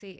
سے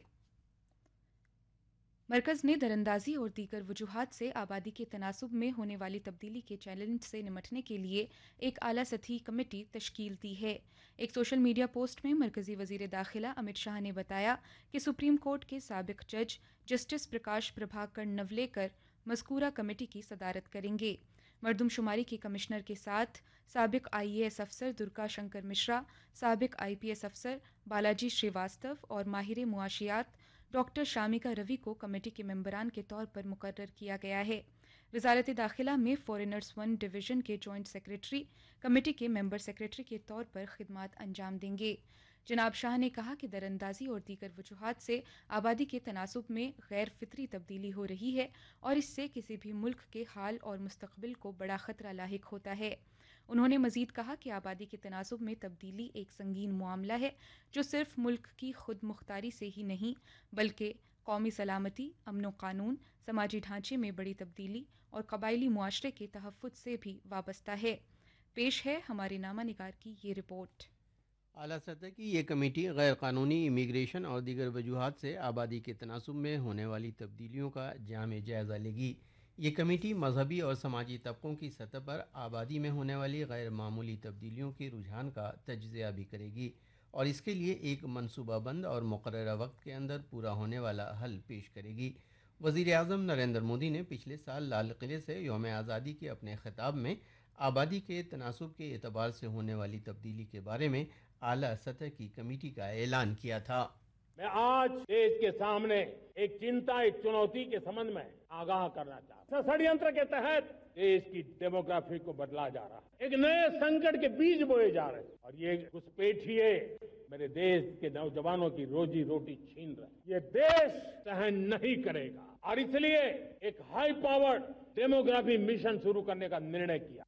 مرکز نے دراندازی اور دیگر وجوہات سے آبادی کے تناسب میں ہونے والی تبدیلی کے چیلنج سے نمٹنے کے لیے ایک اعلیٰ سطحی کمیٹی تشکیل دی ہے۔ ایک سوشل میڈیا پوسٹ میں مرکزی وزیر داخلہ امت شاہ نے بتایا کہ سپریم کورٹ کے سابق جج جسٹس پرکاش پربھاکر نولیکر مذکورہ کمیٹی کی صدارت کریں گے۔ مردم شماری کے کمشنر کے ساتھ سابق آئی اے ایس افسر درگا شنکر مشرا، سابق آئی پی ایس افسر بالاجی شریواستو اور ماہر معاشیات ڈاکٹر شامیکا روی کو کمیٹی کے ممبران کے طور پر مقرر کیا گیا ہے۔ وزارت داخلہ میں فورنرز 1 ڈویژن کے جوائنٹ سیکریٹری کمیٹی کے ممبر سیکریٹری کے طور پر خدمات انجام دیں گے۔ جناب شاہ نے کہا کہ دراندازی اور دیگر وجوہات سے آبادی کے تناسب میں غیر فطری تبدیلی ہو رہی ہے اور اس سے کسی بھی ملک کے حال اور مستقبل کو بڑا خطرہ لاحق ہوتا ہے۔ انہوں نے مزید کہا کہ آبادی کے تناسب میں تبدیلی ایک سنگین معاملہ ہے جو صرف ملک کی خود مختاری سے ہی نہیں بلکہ قومی سلامتی، امن و قانون، سماجی ڈھانچے میں بڑی تبدیلی اور قبائلی معاشرے کے تحفظ سے بھی وابستہ ہے۔ پیش ہے ہمارے نامہ نگار کی یہ رپورٹ۔ اعلیٰ سطح کی یہ کمیٹی غیر قانونی امیگریشن اور دیگر وجوہات سے آبادی کے تناسب میں ہونے والی تبدیلیوں کا جامع جائزہ لے گی۔ یہ کمیٹی مذہبی اور سماجی طبقوں کی سطح پر آبادی میں ہونے والی غیر معمولی تبدیلیوں کے رجحان کا تجزیہ بھی کرے گی اور اس کے لیے ایک منصوبہ بند اور مقررہ وقت کے اندر پورا ہونے والا حل پیش کرے گی۔ وزیر اعظم نریندر مودی نے پچھلے سال لال قلعے سے یوم آزادی کے اپنے خطاب میں آبادی کے تناسب کے اعتبار سے ہونے والی تبدیلی کے بارے میں اعلیٰ سطح کی کمیٹی کا اعلان کیا تھا۔ میں آج دیش کے سامنے ایک چنتا، ایک چنوتی کے سمبند میں آگاہ کرنا چاہتا ہوں۔ षड्यंत्र کے تحت دیش کی ڈیموگرافی کو بدلا جا رہا ہے، ایک نئے سنکٹ کے بیج بوئے جا رہے ہیں اور یہ گھسپیٹھیے میرے دیش کے نوجوانوں کی روزی روٹی چھین رہے ہیں۔ یہ دیش سہن نہیں کرے گا اور اس لیے ایک ہائی پاورڈ ڈیموگرافی مشن شروع کرنے کا نرنے کیا۔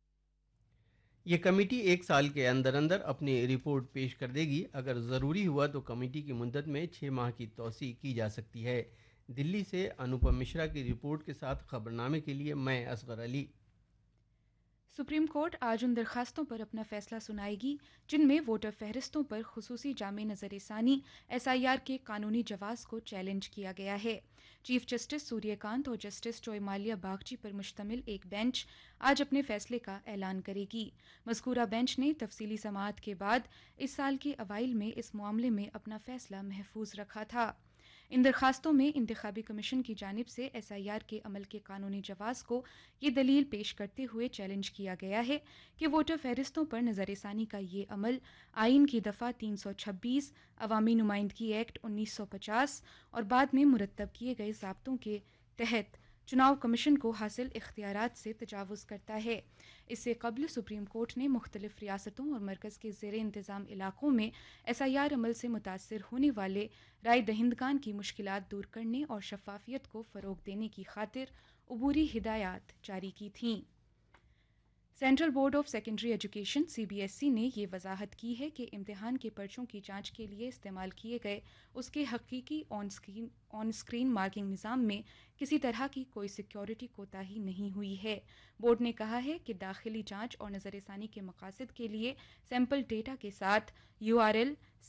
یہ کمیٹی ایک سال کے اندر اندر اپنی رپورٹ پیش کر دے گی۔ اگر ضروری ہوا تو کمیٹی کی مدت میں 6 ماہ کی توسیع کی جا سکتی ہے۔ دلی سے انوپم مشرا کی رپورٹ کے ساتھ خبرنامے کے لیے میں اصغر علی۔ سپریم کورٹ آج ان درخواستوں پر اپنا فیصلہ سنائے گی جن میں ووٹر فہرستوں پر خصوصی جامع نظر ثانی SIR کے قانونی جواز کو چیلنج کیا گیا ہے۔ چیف جسٹس سوریہ کانت اور جسٹس جوائے مالیہ باگچی پر مشتمل ایک بینچ آج اپنے فیصلے کا اعلان کرے گی۔ مذکورہ بینچ نے تفصیلی سماعت کے بعد اس سال کے اوائل میں اس معاملے میں اپنا فیصلہ محفوظ رکھا تھا۔ ان درخواستوں میں انتخابی کمیشن کی جانب سے SIR کے عمل کے قانونی جواز کو یہ دلیل پیش کرتے ہوئے چیلنج کیا گیا ہے کہ ووٹر فہرستوں پر نظر ثانی کا یہ عمل آئین کی دفعہ 326، عوامی نمائندگی ایکٹ 1950 اور بعد میں مرتب کیے گئے ضابطوں کے تحت چناؤ کمیشن کو حاصل اختیارات سے تجاوز کرتا ہے۔ اس سے قبل سپریم کورٹ نے مختلف ریاستوں اور مرکز کے زیر انتظام علاقوں میں SIR عمل سے متاثر ہونے والے رائے دہندگان کی مشکلات دور کرنے اور شفافیت کو فروغ دینے کی خاطر عبوری ہدایات جاری کی تھیں۔ Central board of secondary education CBSE نے یہ وضاحت کی ہے کہ امتحان کے پرچوں کی جانچ کے لیے استعمال کیے گئے اس کے حقیقی آن اسکرین مارکنگ نظام میں کسی طرح کی کوئی سیکیورٹی کوتاہی نہیں ہوئی ہے۔ بورڈ نے کہا ہے کہ داخلی جانچ اور نظر ثانی کے مقاصد کے لیے سیمپل ڈیٹا کے ساتھ URL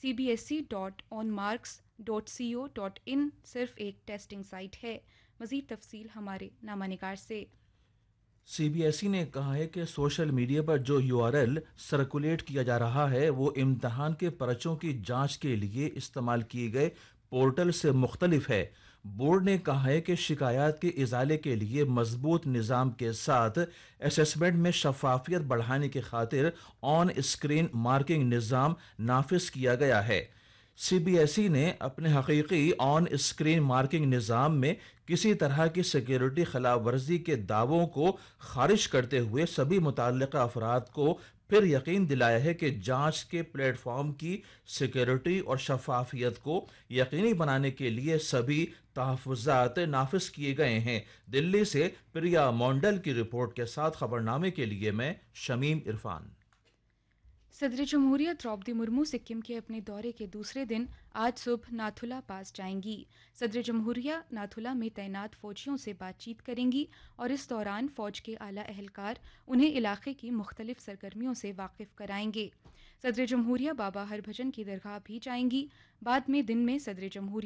cbse.onmarks.co.in صرف ایک ٹیسٹنگ سائٹ ہے۔ مزید تفصیل ہمارے نامہ نگار سے۔ CBSE نے کہا ہے کہ سوشل میڈیا پر جو URL سرکولیٹ کیا جا رہا ہے وہ امتحان کے پرچوں کی جانچ کے لیے استعمال کیے گئے پورٹل سے مختلف ہے۔ بورڈ نے کہا ہے کہ شکایات کے ازالے کے لیے مضبوط نظام کے ساتھ اسسمنٹ میں شفافیت بڑھانے کی خاطر آن اسکرین مارکنگ نظام نافذ کیا گیا ہے۔ CBSE نے اپنے حقیقی آن اسکرین مارکنگ نظام میں کسی طرح کی سیکیورٹی خلاف ورزی کے دعووں کو خارج کرتے ہوئے سبھی متعلقہ افراد کو پھر یقین دلایا ہے کہ جانچ کے پلیٹ فارم کی سیکیورٹی اور شفافیت کو یقینی بنانے کے لیے سبھی تحفظات نافذ کیے گئے ہیں۔ دلی سے پریا مونڈل کی رپورٹ کے ساتھ خبرنامے کے لیے میں شمیم عرفان۔ صدر جمہوریہ دروپدی مرمو سکم کے اپنے دورے کے دوسرے دن آج صبح ناتھولا پاس جائیں گی۔ صدر جمہوریہ ناتھولا میں تعینات فوجیوں سے بات چیت کریں گی اور اس دوران فوج کے اعلیٰ اہلکار انہیں علاقے کی مختلف سرگرمیوں سے واقف کرائیں گے۔ सदर जमहूरिया बाबा हरभजन की दरगाह भी जाएंगी। बाद में दिन में सदर जमहूरिया